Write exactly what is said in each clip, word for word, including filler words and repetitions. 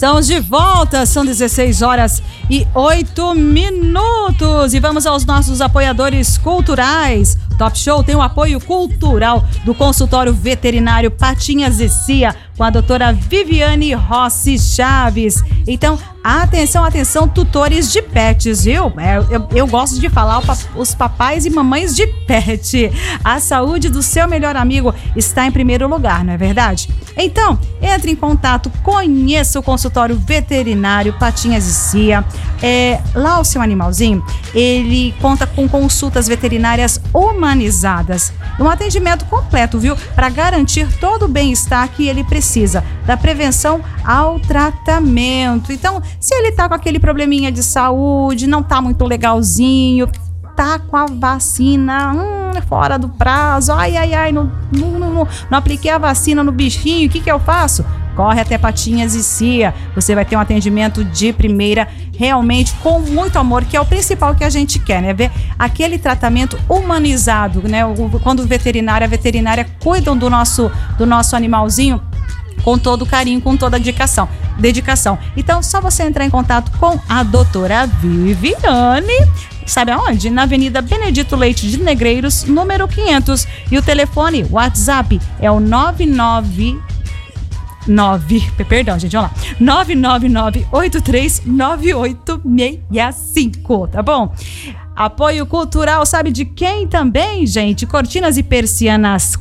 Estamos de volta, são dezesseis horas e oito minutos e vamos aos nossos apoiadores culturais. Top Show tem o apoio cultural do consultório veterinário Patinhas e Cia com a doutora Viviane Rossi Chaves. Então, atenção, atenção, tutores de pets, viu? Eu, eu, eu gosto de falar os papais e mamães de pet. A saúde do seu melhor amigo está em primeiro lugar, não é verdade? Então, entre em contato, conheça o consultório veterinário Patinhas e Cia. É, lá o seu animalzinho, ele conta com consultas veterinárias humanizadas, um atendimento completo, viu? Para garantir todo o bem-estar que ele precisa, da prevenção ao tratamento. Então, se ele tá com aquele probleminha de saúde, não tá muito legalzinho, tá com a vacina hum, fora do prazo, ai, ai, ai, não, não, não, não apliquei a vacina no bichinho, o que que eu faço? Corre até Patinhas e Cia, você vai ter um atendimento de primeira, realmente com muito amor, que é o principal que a gente quer, né? Ver aquele tratamento humanizado, né? Quando o veterinário, a veterinária cuidam do nosso, do nosso animalzinho com todo carinho, com toda a dedicação. dedicação. Então, só você entrar em contato com a doutora Viviane, sabe aonde? Na Avenida Benedito Leite de Negreiros, número quinhentos. E o telefone, o WhatsApp, é o nove nove nove, perdão, gente, vamos lá. nove nove nove, oito três nove oito seis cinco, tá bom? Apoio cultural, sabe de quem também, gente? Cortinas e Persianas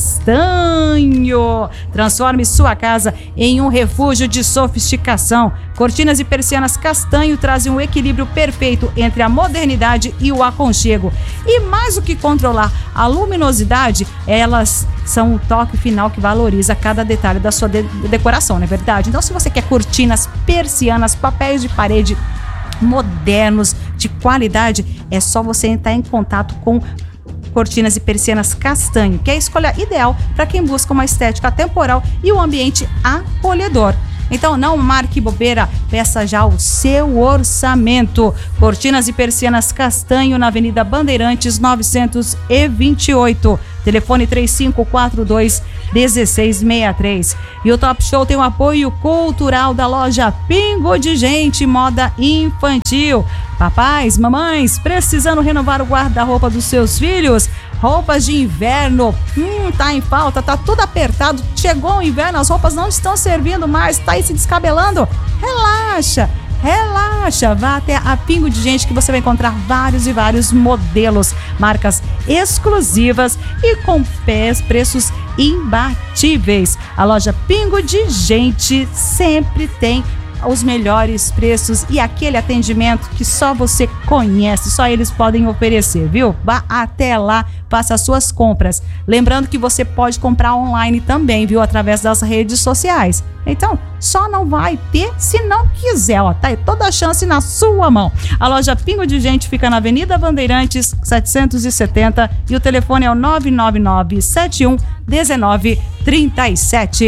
Castanho. Transforme sua casa em um refúgio de sofisticação. Cortinas e Persianas Castanho trazem um equilíbrio perfeito entre a modernidade e o aconchego. E mais do que controlar a luminosidade, elas são o toque final que valoriza cada detalhe da sua de- decoração, não é verdade? Então, se você quer cortinas, persianas, papéis de parede modernos, de qualidade, é só você entrar em contato com Cortinas e Persianas Castanho, que é a escolha ideal para quem busca uma estética atemporal e um ambiente acolhedor. Então não marque bobeira, peça já o seu orçamento. Cortinas e Persianas Castanho, na Avenida Bandeirantes novecentos e vinte e oito. Telefone três cinco quatro dois, um seis seis três. E o Top Show tem o apoio cultural da loja Pingo de Gente, moda infantil. Papais, mamães, precisando renovar o guarda-roupa dos seus filhos? Roupas de inverno, hum, tá em falta, tá tudo apertado. Chegou o inverno, as roupas não estão servindo mais, tá aí se descabelando? Relaxa! Relaxa, vá até a Pingo de Gente que você vai encontrar vários e vários modelos, marcas exclusivas e com pés, preços imbatíveis. A loja Pingo de Gente sempre tem os melhores preços e aquele atendimento que só você conhece, só eles podem oferecer, viu? Vá até lá, faça as suas compras. Lembrando que você pode comprar online também, viu? Através das redes sociais. Então, só não vai ter se não quiser, ó, tá aí toda a chance na sua mão. A loja Pingo de Gente fica na Avenida Bandeirantes setecentos e setenta e o telefone é o nove nove nove, sete um, um nove três sete.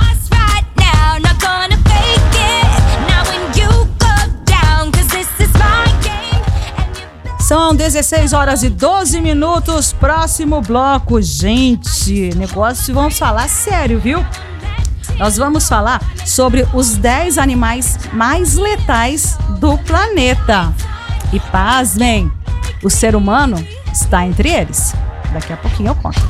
São dezesseis horas e doze minutos, próximo bloco. Gente, negócio, vamos falar sério, viu? Nós vamos falar sobre os dez animais mais letais do planeta. E pasmem, o ser humano está entre eles. Daqui a pouquinho eu conto.